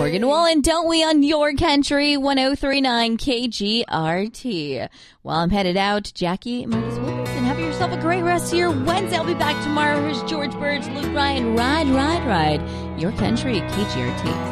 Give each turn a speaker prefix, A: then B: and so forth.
A: Morgan Wallen, don't we, on your country, 1039 KGRT. While I'm headed out, Jackie Marcus Wilkinson, have yourself a great rest of your Wednesday. I'll be back tomorrow. Here's George Birch, Luke Ryan, Ride, Ride, Ride. Your country, KGRT.